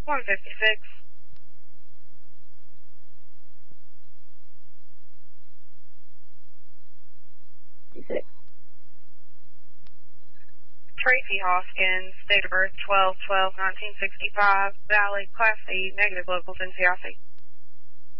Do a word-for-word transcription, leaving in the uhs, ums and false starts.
one fifty-six. fifty-six. Tracy Hoskins, date of birth twelve twelve nineteen sixty-five, Valley, Class E, negative locals in Seattle.